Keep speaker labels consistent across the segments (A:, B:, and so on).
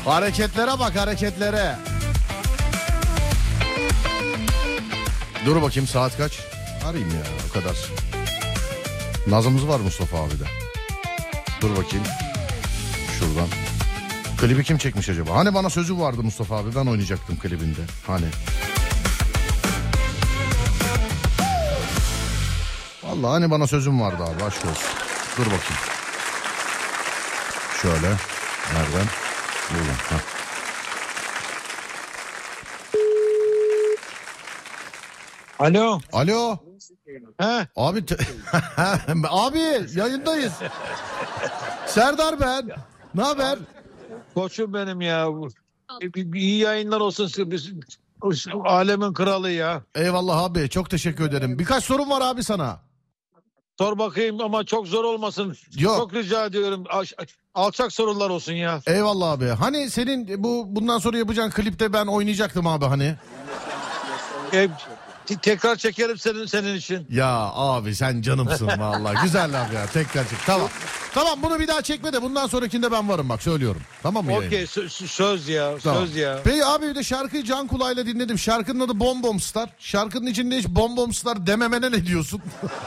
A: Hareketlere bak, hareketlere. Dur bakayım, saat kaç? Arayayım ya, o kadar. Nazımız var Mustafa abi de. Dur bakayım. Şuradan. Klibi kim çekmiş acaba? Hani bana sözü vardı Mustafa abi, ben oynayacaktım klibinde. Hani. Vallahi hani bana sözüm vardı abi, aşk olsun. Dur bakayım. Şöyle. Nereden? Buradan.
B: Alo.
A: Alo.
B: He?
A: Abi abi yayındayız. Serdar ben. Ne haber?
B: Koçum benim ya. İyi yayınlar olsun. Biz alemin kralı ya.
A: Eyvallah abi, çok teşekkür ederim. Birkaç sorum var abi sana.
B: Sor bakayım ama çok zor olmasın.
A: Yok.
B: Çok rica ediyorum. Alçak sorular olsun ya.
A: Eyvallah abi. Hani senin bundan sonra yapacağın klipte ben oynayacaktım abi hani.
B: Tekrar çekerim senin için.
A: Ya abi sen canımsın vallahi. Güzel abi ya, tekrar çek. Tamam. Tamam, bunu bir daha çekme de bundan sonrakinde ben varım bak, söylüyorum. Tamam mı?
B: Okey, söz ya.
A: Tamam.
B: Söz ya.
A: Peki abi, bir de şarkıyı can kulağıyla dinledim. Şarkının adı Bom Bom Star. Şarkının içinde hiç Bom Bom Star dememene ne diyorsun?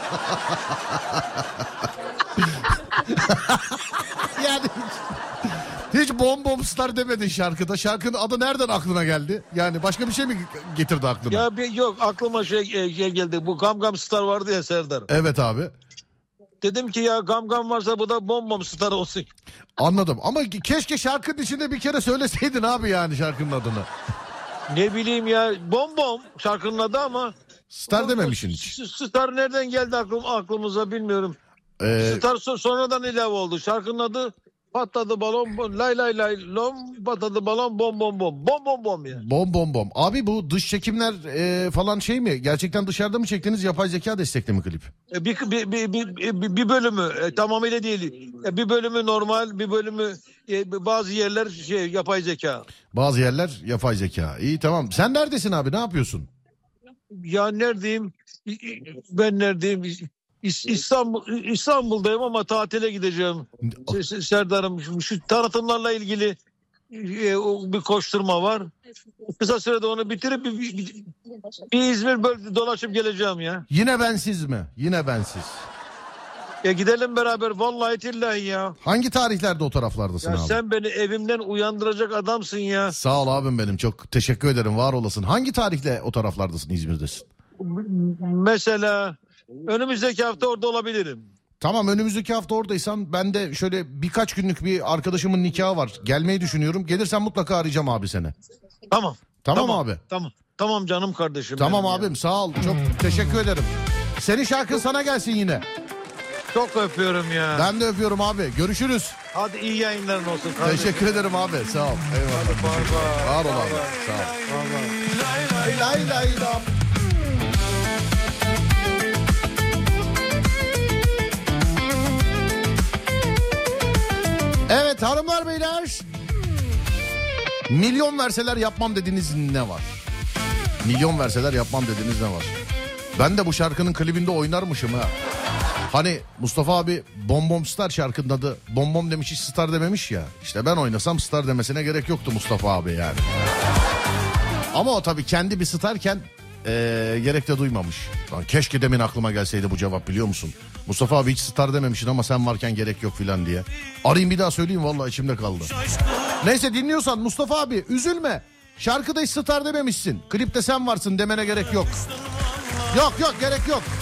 A: Yani hiç Bom Bom Star demedin şarkıda. Şarkının adı nereden aklına geldi? Yani başka bir şey mi getirdi aklına?
B: Ya yok, aklıma şey geldi. Bu Gam Gam Star vardı ya Serdar.
A: Evet abi.
B: Dedim ki ya Gam Gam varsa bu da Bom Bom Star olsun.
A: Anladım ama keşke şarkının içinde bir kere söyleseydin abi, yani şarkının adını.
B: Ne bileyim ya, Bom Bom şarkının adı ama
A: Star dememişsin hiç.
B: Star nereden geldi aklımıza bilmiyorum. Star sonradan ilave oldu. Şarkının adı patladı balon, lay lay lay lom, patladı balon, bom bom bom. Bom bom bom ya.
A: Bom bom bom. Abi bu dış çekimler falan şey mi? Gerçekten dışarıda mı çektiniz, yapay zeka destekli mi klip?
B: Bir bölümü tamamıyla değil. Bir bölümü normal, bir bölümü bazı yerler yapay zeka.
A: Bazı yerler yapay zeka. İyi, tamam. Sen neredesin abi, şu
B: Ya neredeyim? Ben neredeyim? İstanbul'dayım ama tatile gideceğim. Serdar'ım, şu tanıtımlarla ilgili bir koşturma var. Kısa sürede onu bitirip bir İzmir dolaşıp geleceğim ya.
A: Yine bensiz mi? Yine bensiz.
B: Ya gidelim beraber, vallahi tillahi ya.
A: Hangi tarihlerde o taraflardasın
B: Ya
A: abi?
B: sen beni evimden uyandıracak adamsın ya.
A: Sağ ol abim benim, çok teşekkür ederim, var olasın. Hangi tarihle o taraflardasın, İzmir'desin?
B: Mesela önümüzdeki hafta orada olabilirim.
A: Tamam, önümüzdeki hafta oradaysan ben de şöyle birkaç günlük bir arkadaşımın nikahı var. Gelmeyi düşünüyorum. Gelirsen mutlaka arayacağım abi seni.
B: Tamam.
A: Tamam abi.
B: Tamam canım kardeşim.
A: Tamam abim, sağ ol. Çok teşekkür ederim. Senin şarkın sana gelsin yine.
B: Çok öpüyorum ya.
A: Ben de öpüyorum abi. Görüşürüz.
B: Hadi iyi yayınların olsun kardeşim.
A: Teşekkür ederim abi. Sağ ol. Eyvallah. Var ol abi. Sağ ol. Lay lay lam. Evet hanımlar beyler. Milyon verseler yapmam dediğiniz ne var? Milyon verseler yapmam dediğiniz ne var? Ben de bu şarkının klibinde oynarmışım ha. Hani Mustafa abi Bom Bom Star şarkının adı Bom Bom demiş, hiç Star dememiş ya. İşte ben oynasam Star demesine gerek yoktu Mustafa abi yani. Ama o tabii kendi bir starken gerek de duymamış. Lan keşke demin aklıma gelseydi bu cevap, biliyor musun? Mustafa abi hiç Star dememişsin ama sen varken gerek yok filan diye. Arayayım bir daha söyleyeyim, vallahi içimde kaldı. Neyse, dinliyorsan Mustafa abi üzülme. Şarkıda hiç Star dememişsin. Klipte sen varsın demene gerek yok. Yok gerek yok.